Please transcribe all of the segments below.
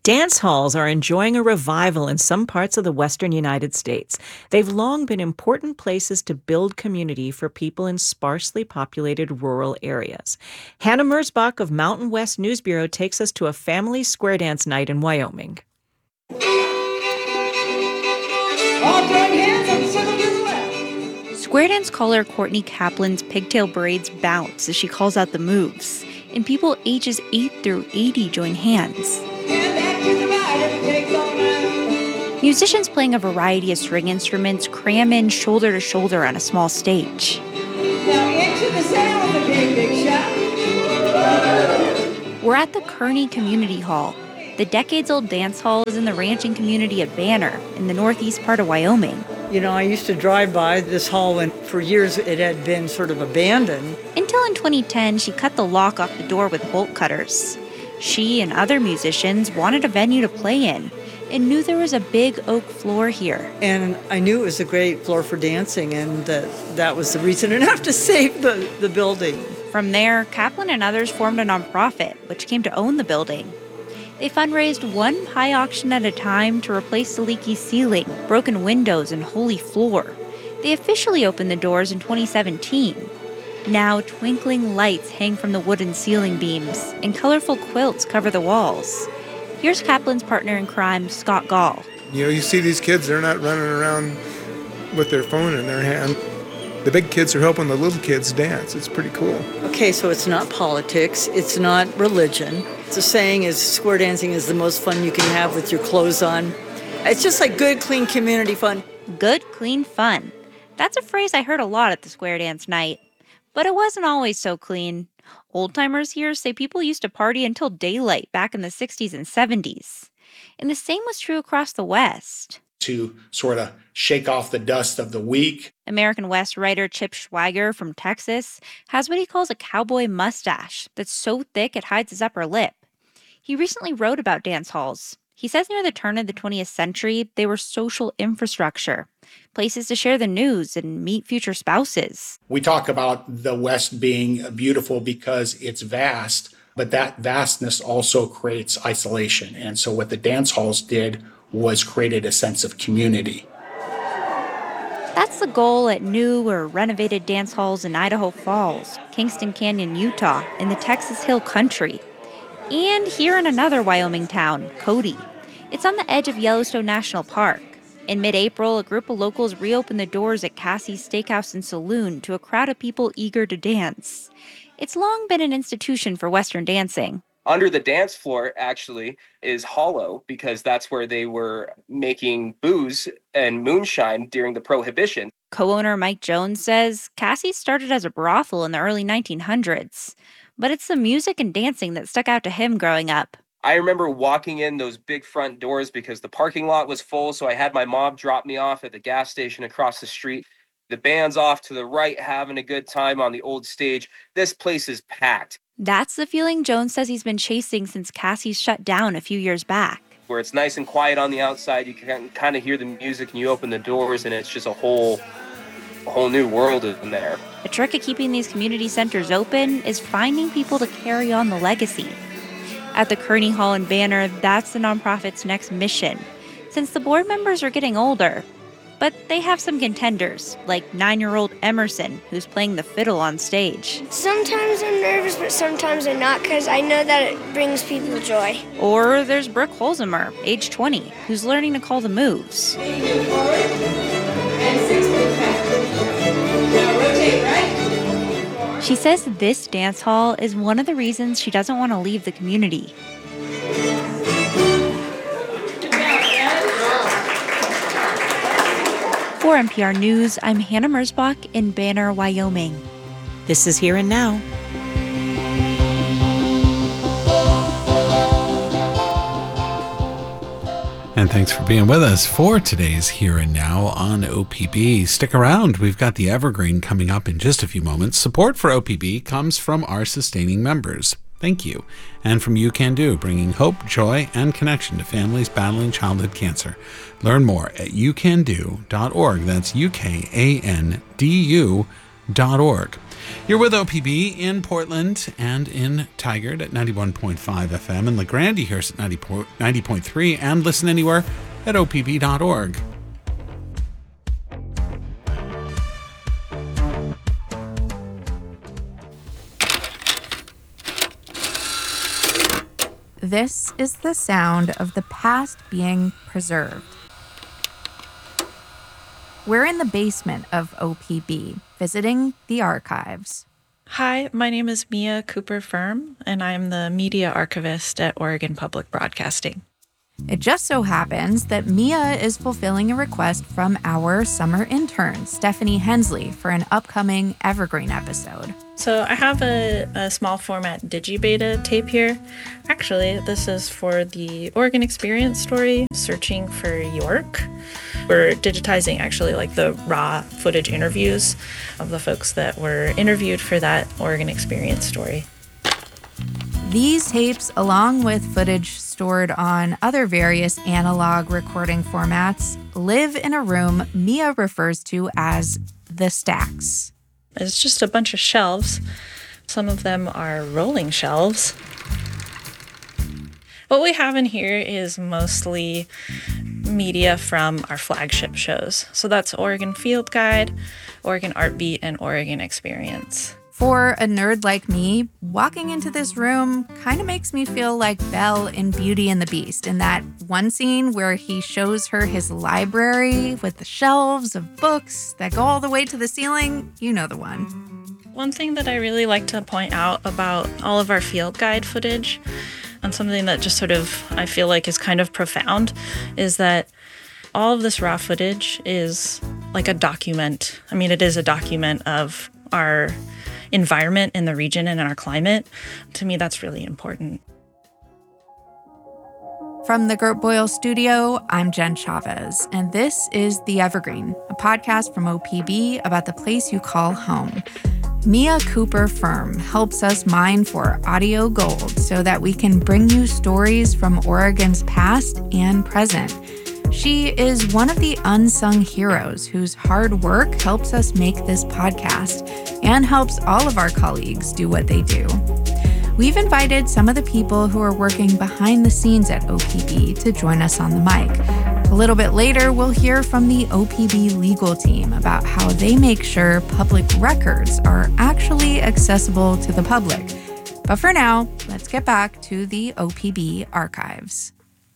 Dance halls are enjoying a revival in some parts of the western United States. They've long been important places to build community for people in sparsely populated rural areas. Hannah Merzbach of Mountain West News Bureau takes us to a family square dance night in Wyoming. Square dance caller Courtney Kaplan's pigtail braids bounce as she calls out the moves, and people ages 8 through 80 join hands. Musicians playing a variety of string instruments cram in shoulder to shoulder on a small stage. Now into the sound of the big shot. We're at the Kearney Community Hall. The decades-old dance hall is in the ranching community of Banner in the northeast part of Wyoming. You know, I used to drive by this hall when for years it had been sort of abandoned. Until in 2010, she cut the lock off the door with bolt cutters. She and other musicians wanted a venue to play in and knew there was a big oak floor here. And I knew it was a great floor for dancing, and that was the reason enough to save the building. From there, Kaplan and others formed a nonprofit, which came to own the building. They fundraised one pie auction at a time to replace the leaky ceiling, broken windows, and holey floor. They officially opened the doors in 2017. Now, twinkling lights hang from the wooden ceiling beams, and colorful quilts cover the walls. Here's Kaplan's partner in crime, Scott Gall. You know, you see these kids, they're not running around with their phone in their hand. The big kids are helping the little kids dance. It's pretty cool. Okay, so it's not politics. It's not religion. The saying is square dancing is the most fun you can have with your clothes on. It's just like good, clean community fun. Good, clean fun. That's a phrase I heard a lot at the square dance night. But it wasn't always so clean. Old-timers here say people used to party until daylight back in the 60s and 70s. And the same was true across the West. To sort of shake off the dust of the week. American West writer Chip Schweiger from Texas has what he calls a cowboy mustache that's so thick it hides his upper lip. He recently wrote about dance halls. He says near the turn of the 20th century, they were social infrastructure, places to share the news and meet future spouses. We talk about the West being beautiful because it's vast, but that vastness also creates isolation. And so what the dance halls did was created a sense of community. That's the goal at new or renovated dance halls in Idaho Falls, Kingston Canyon, Utah, in the Texas Hill Country. And here in another Wyoming town, Cody. It's on the edge of Yellowstone National Park. In mid-April, a group of locals reopened the doors at Cassie's Steakhouse and Saloon to a crowd of people eager to dance. It's long been an institution for Western dancing. Under the dance floor, actually, is hollow because that's where they were making booze and moonshine during the Prohibition. Co-owner Mike Jones says Cassie's started as a brothel in the early 1900s, but it's the music and dancing that stuck out to him growing up. I remember walking in those big front doors because the parking lot was full, so I had my mom drop me off at the gas station across the street. The band's off to the right having a good time on the old stage. This place is packed. That's the feeling Jones says he's been chasing since Cassie's shut down a few years back. Where it's nice and quiet on the outside, you can kind of hear the music and you open the doors and it's just a whole new world in there. A trick of keeping these community centers open is finding people to carry on the legacy. At the Kearney Hall in Banner, that's the nonprofit's next mission, since the board members are getting older. But they have some contenders, like 9-year-old Emerson, who's playing the fiddle on stage. Sometimes I'm nervous, but sometimes I'm not, because I know that it brings people joy. Or there's Brooke Holzemer, age 20, who's learning to call the moves. She says this dance hall is one of the reasons she doesn't want to leave the community. For NPR News, I'm Hannah Merzbach in Banner, Wyoming. This is Here and Now. And thanks for being with us for today's Here and Now on OPB. Stick around. We've got the Evergreen coming up in just a few moments. Support for OPB comes from our sustaining members. Thank you. And from You Can Do, bringing hope, joy, and connection to families battling childhood cancer. Learn more at youcando.org. That's UKANDU.org. You're with OPB in Portland and in Tigard at 91.5 FM, and LeGrand, you hear us at 90.3, and listen anywhere at opb.org. This is the sound of the past being preserved. We're in the basement of OPB, visiting the archives. Hi, my name is Mia Cooper Firm, and I'm the media archivist at Oregon Public Broadcasting. It just so happens that Mia is fulfilling a request from our summer intern, Stephanie Hensley, for an upcoming Evergreen episode. So I have a small format digibeta tape here. Actually, this is for the Oregon Experience story, Searching for York. We're digitizing actually like the raw footage interviews of the folks that were interviewed for that Oregon Experience story. These tapes, along with footage stored on other various analog recording formats, live in a room Mia refers to as the stacks. It's just a bunch of shelves. Some of them are rolling shelves. What we have in here is mostly media from our flagship shows. So that's Oregon Field Guide, Oregon Art Beat, and Oregon Experience. For a nerd like me, walking into this room kind of makes me feel like Belle in Beauty and the Beast, in that one scene where he shows her his library with the shelves of books that go all the way to the ceiling. You know the one. One thing that I really like to point out about all of our field guide footage, and something that just sort of I feel like is kind of profound, is that all of this raw footage is like a document. I mean, it is a document of our environment in the region and in our climate. To me, that's really important. From the Gert Boyle Studio, I'm Jen Chavez, and this is The Evergreen, a podcast from OPB about the place you call home. Mia Cooper Firm helps us mine for audio gold so that we can bring you stories from Oregon's past and present. She is one of the unsung heroes whose hard work helps us make this podcast and helps all of our colleagues do what they do. We've invited some of the people who are working behind the scenes at OPB to join us on the mic. A little bit later, we'll hear from the OPB legal team about how they make sure public records are actually accessible to the public. But for now, let's get back to the OPB archives.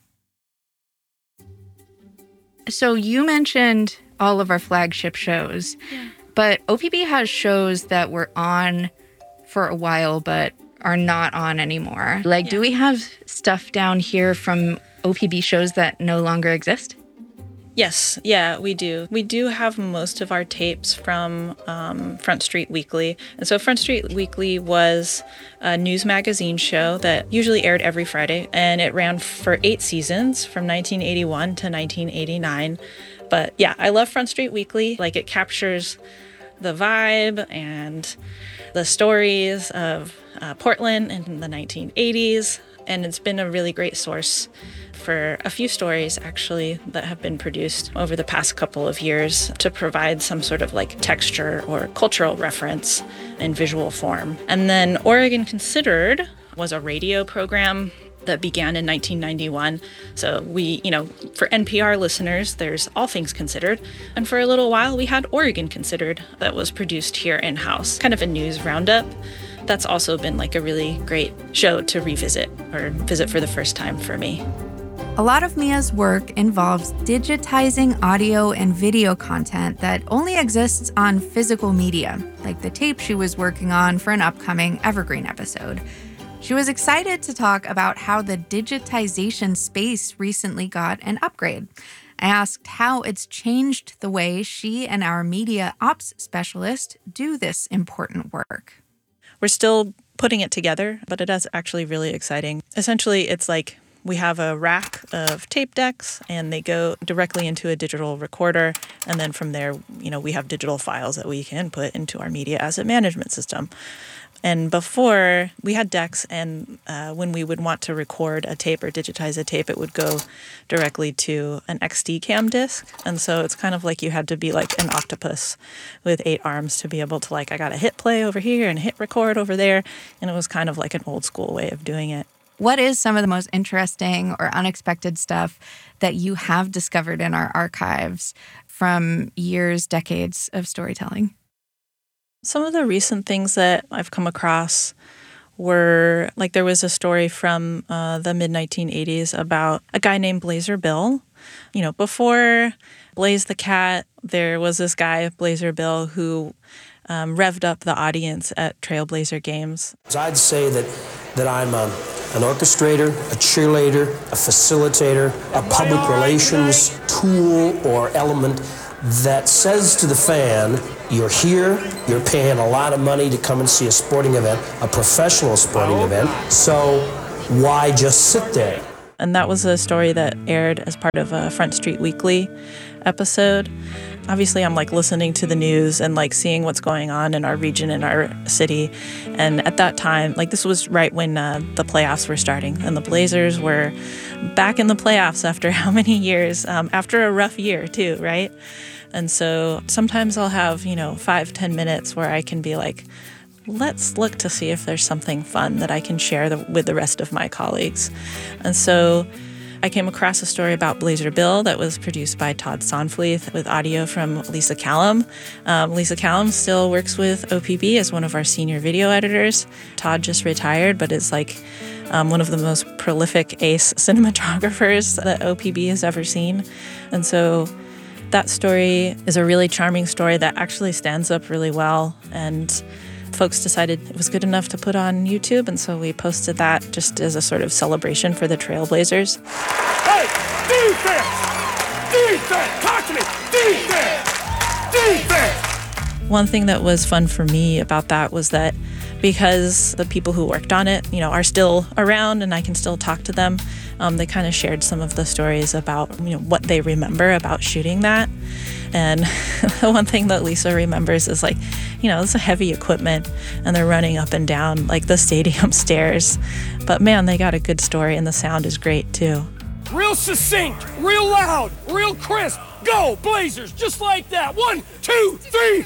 So you mentioned all of our flagship shows, but OPB has shows that were on for a while but are not on anymore. Do we have stuff down here from OPB shows that no longer exist? Yes, yeah, we do. We do have most of our tapes from Front Street Weekly. And so Front Street Weekly was a news magazine show that usually aired every Friday, and it ran for 8 seasons from 1981 to 1989. But yeah, I love Front Street Weekly. It captures the vibe and the stories of Portland in the 1980s, and it's been a really great source for a few stories actually that have been produced over the past couple of years to provide some sort of texture or cultural reference in visual form. And then Oregon Considered was a radio program that began in 1991. So we, for NPR listeners, there's All Things Considered. And for a little while, we had Oregon Considered that was produced here in-house, kind of a news roundup. That's also been a really great show to revisit or visit for the first time for me. A lot of Mia's work involves digitizing audio and video content that only exists on physical media, like the tape she was working on for an upcoming Evergreen episode. She was excited to talk about how the digitization space recently got an upgrade. I asked how it's changed the way she and our media ops specialist do this important work. We're still putting it together, but it is actually really exciting. Essentially, it's we have a rack of tape decks, and they go directly into a digital recorder. And then from there, we have digital files that we can put into our media asset management system. And before, we had decks, and when we would want to record a tape or digitize a tape, it would go directly to an XD cam disc. And so it's kind of like you had to be like an octopus with 8 arms to be able to, like, I got to hit play over here and hit record over there. And it was kind of like an old school way of doing it. What is some of the most interesting or unexpected stuff that you have discovered in our archives from years, decades of storytelling? Some of the recent things that I've come across were, like, there was a story from the mid-1980s about a guy named Blazer Bill. You know, before Blaze the Cat, there was this guy, Blazer Bill, who revved up the audience at Trailblazer games. I'd say that I'm an orchestrator, a cheerleader, a facilitator, a public relations tool or element that says to the fan, you're here, you're paying a lot of money to come and see a sporting event, a professional sporting event, so why just sit there? And that was a story that aired as part of a Front Street Weekly episode. Obviously, I'm like listening to the news and like seeing what's going on in our region, in our city. And at that time, like, this was right when the playoffs were starting, and the Blazers were back in the playoffs after how many years? After a rough year too, right? And so sometimes I'll have, 5-10 minutes where I can be like, let's look to see if there's something fun that I can share with the rest of my colleagues. And so I came across a story about Blazer Bill that was produced by Todd Sonfleith with audio from Lisa Callum. Lisa Callum still works with OPB as one of our senior video editors. Todd just retired, but is like one of the most prolific ace cinematographers that OPB has ever seen. And so that story is a really charming story that actually stands up really well, and folks decided it was good enough to put on YouTube, and so we posted that just as a sort of celebration for the Trailblazers. Hey, defense! Defense! Talk to me! Defense! Defense! One thing that was fun for me about that was that because the people who worked on it, are still around and I can still talk to them, they kind of shared some of the stories about, what they remember about shooting that. And the one thing that Lisa remembers is like, it's a heavy equipment and they're running up and down like the stadium stairs. But man, they got a good story and the sound is great too. Real succinct, real loud, real crisp. Go Blazers, just like that. 1, 2, 3. Go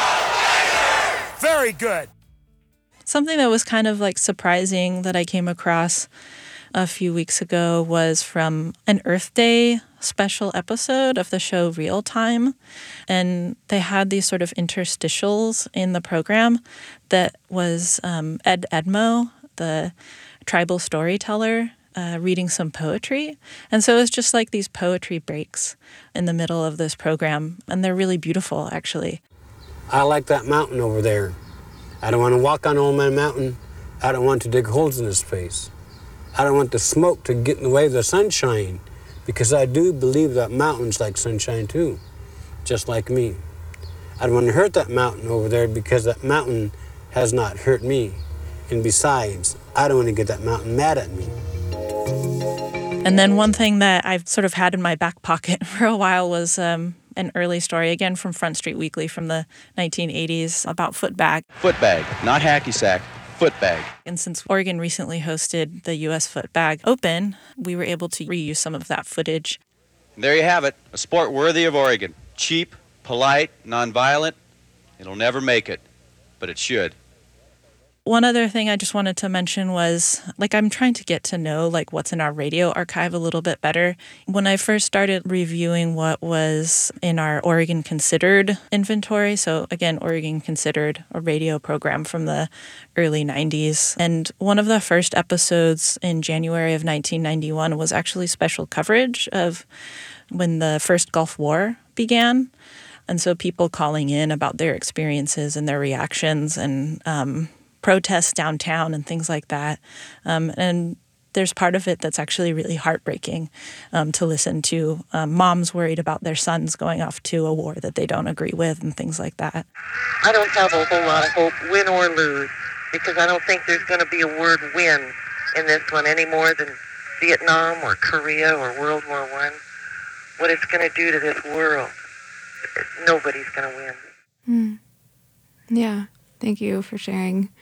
Blazers! Very good. Something that was kind of like surprising that I came across a few weeks ago was from an Earth Day special episode of the show Real Time. And they had these sort of interstitials in the program that was Ed Edmo, the tribal storyteller, reading some poetry. And so it's just like these poetry breaks in the middle of this program. And they're really beautiful, actually. I like that mountain over there. I don't want to walk on all my mountain. I don't want to dig holes in his face. I don't want the smoke to get in the way of the sunshine, because I do believe that mountains like sunshine too, just like me. I don't want to hurt that mountain over there because that mountain has not hurt me. And besides, I don't want to get that mountain mad at me. And then one thing that I've sort of had in my back pocket for a while was an early story, again from Front Street Weekly from the 1980s, about footbag. Footbag, not hacky sack. Footbag. And since Oregon recently hosted the U.S. Footbag Open, we were able to reuse some of that footage. And there you have it, a sport worthy of Oregon. Cheap, polite, nonviolent. It'll never make it, but it should. One other thing I just wanted to mention was, I'm trying to get to know, what's in our radio archive a little bit better. When I first started reviewing what was in our Oregon Considered inventory, so again, Oregon Considered, a radio program from the early 90s. And one of the first episodes in January of 1991 was actually special coverage of when the first Gulf War began. And so people calling in about their experiences and their reactions and protests downtown and things like that. And there's part of it that's actually really heartbreaking to listen to. Moms worried about their sons going off to a war that they don't agree with and things like that. I don't have a whole lot of hope, win or lose, because I don't think there's going to be a word win in this one any more than Vietnam or Korea or World War I. What it's going to do to this world, nobody's going to win. Yeah. Thank you for sharing.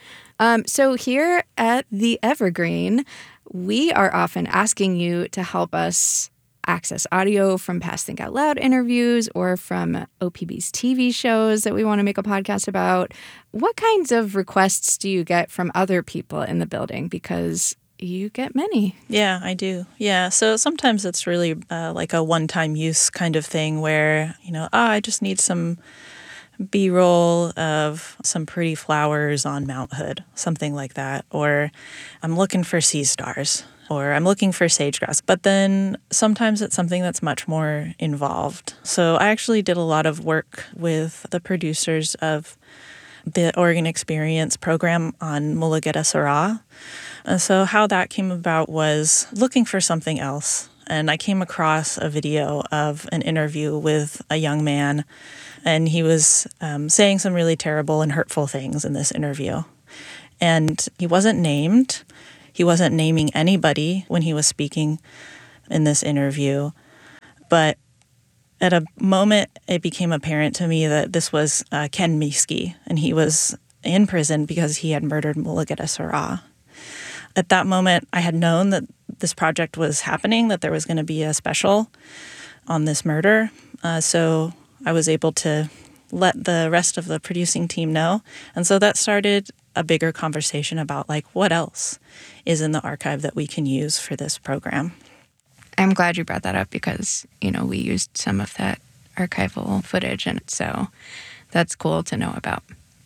So here at the Evergreen, we are often asking you to help us access audio from past Think Out Loud interviews or from OPB's TV shows that we want to make a podcast about. What kinds of requests do you get from other people in the building? Because you get many. Yeah, I do. Yeah, so sometimes it's really like a one-time use kind of thing where, I just need some B-roll of some pretty flowers on Mount Hood, something like that. Or I'm looking for sea stars, or I'm looking for sage-grouse. But then sometimes it's something that's much more involved. So I actually did a lot of work with the producers of the Oregon Experience program on Mulugeta Surah. And so how that came about was looking for something else. And I came across a video of an interview with a young man, and he was saying some really terrible and hurtful things in this interview. And he wasn't named. He wasn't naming anybody when he was speaking in this interview. But at a moment, it became apparent to me that this was Ken Miski, and he was in prison because he had murdered Mulugeta Surah. At that moment, I had known that this project was happening, that there was going to be a special on this murder. So I was able to let the rest of the producing team know. And so that started a bigger conversation about, what else is in the archive that we can use for this program. I'm glad you brought that up because, we used some of that archival footage, and so that's cool to know about.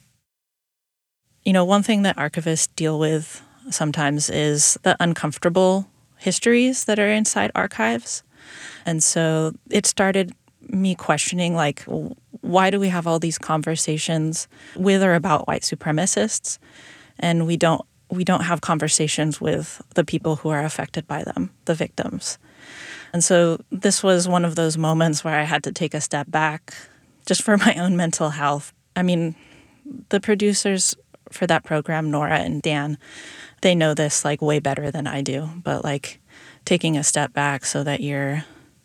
One thing that archivists deal with sometimes is the uncomfortable histories that are inside archives. And so it started me questioning, why do we have all these conversations with or about white supremacists, and we don't have conversations with the people who are affected by them, the victims. And so this was one of those moments where I had to take a step back just for my own mental health. I mean, the producers for that program, Nora and Dan, they know this way better than I do, but taking a step back so that you're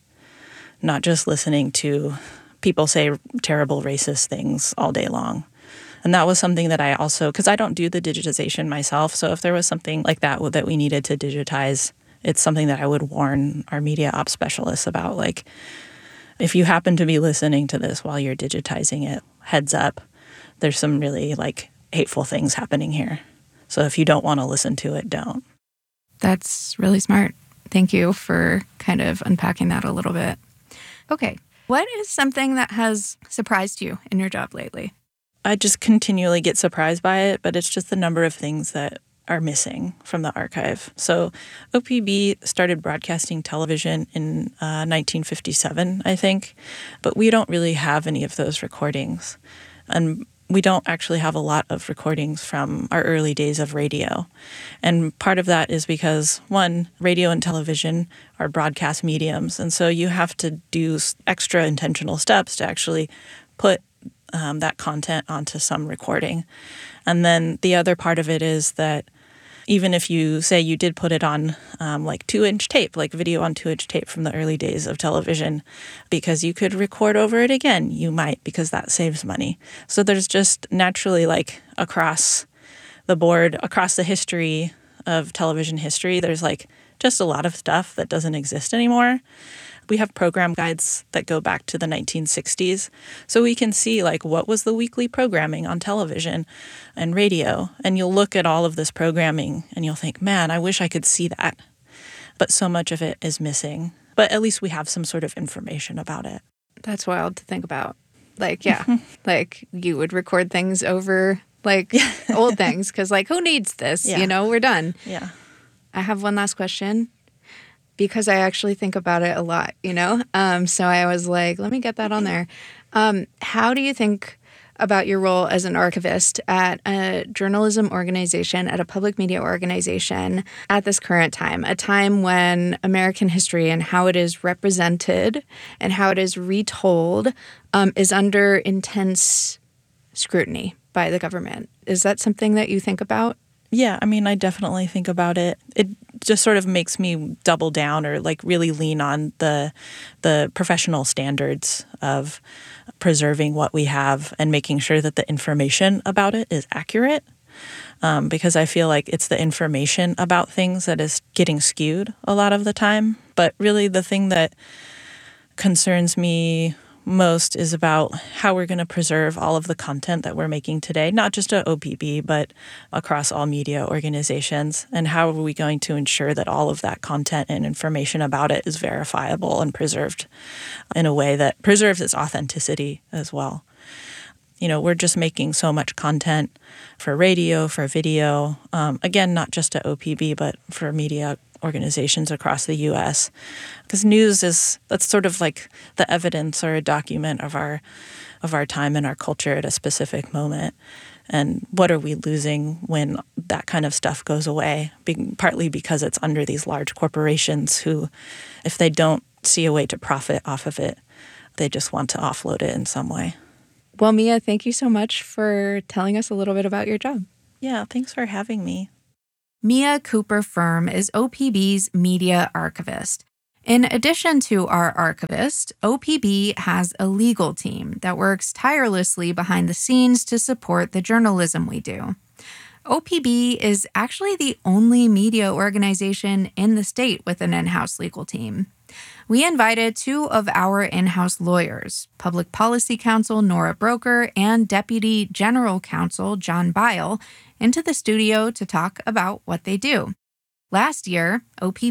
not just listening to people say terrible racist things all day long. And that was something that I also, because I don't do the digitization myself, so if there was something like that that we needed to digitize, it's something that I would warn our media ops specialists about. If you happen to be listening to this while you're digitizing it, heads up, there's some really hateful things happening here. So if you don't want to listen to it, don't. That's really smart. Thank you for kind of unpacking that a little bit. Okay, what is something that has surprised you in your job lately? I just continually get surprised by it, but it's just the number of things that are missing from the archive. So OPB started broadcasting television in 1957, I think, but we don't really have any of those recordings. And we don't actually have a lot of recordings from our early days of radio. And part of that is because, one, radio and television are broadcast mediums, and so you have to do extra intentional steps to actually put that content onto some recording. And then the other part of it is that even if you say you did put it on 2-inch tape, video on 2-inch tape from the early days of television, because you could record over it again, you might, because that saves money. So there's just naturally across the board, across the history of television history, there's just a lot of stuff that doesn't exist anymore. We have program guides that go back to the 1960s, so we can see what was the weekly programming on television and radio, and you'll look at all of this programming and you'll think, man, I wish I could see that. But so much of it is missing. But at least we have some sort of information about it. That's wild to think about. You would record things over old things because who needs this? Yeah. We're done. Yeah. I have one last question. Because I actually think about it a lot, So I was let me get that on there. How do you think about your role as an archivist at a journalism organization, at a public media organization at this current time, a time when American history and how it is represented and how it is retold is under intense scrutiny by the government? Is that something that you think about? Yeah, I definitely think about it. It just sort of makes me double down or really lean on the professional standards of preserving what we have and making sure that the information about it is accurate. because I feel like it's the information about things that is getting skewed a lot of the time. But really the thing that concerns me most is about how we're going to preserve all of the content that we're making today, not just at OPB, but across all media organizations. And how are we going to ensure that all of that content and information about it is verifiable and preserved in a way that preserves its authenticity as well. We're just making so much content for radio, for video, again, not just at OPB, but for media organizations across the U.S. Because news that's sort of like the evidence or a document of our time and our culture at a specific moment. And what are we losing when that kind of stuff goes away? Partly because it's under these large corporations who, if they don't see a way to profit off of it, they just want to offload it in some way. Well, Mia, thank you so much for telling us a little bit about your job. Yeah, thanks for having me. Mia Cooper Firm is OPB's media archivist. In addition to our archivist, OPB has a legal team that works tirelessly behind the scenes to support the journalism we do. OPB is actually the only media organization in the state with an in-house legal team. We invited two of our in-house lawyers, Public Policy Counsel Nora Broker and Deputy General Counsel John Bile, into the studio to talk about what they do. Last year, OPB